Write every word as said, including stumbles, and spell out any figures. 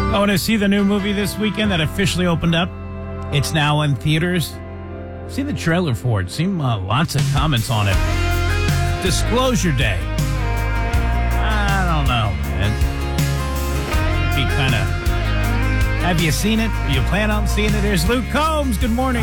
I want to see the new movie this weekend that officially opened up. It's now in theaters. See the trailer for it. Seen uh, lots of comments on it. Disclosure Day. I don't know, man. Be kind of. Have you seen it? Do you plan on seeing it? There's Luke Combs. Good morning.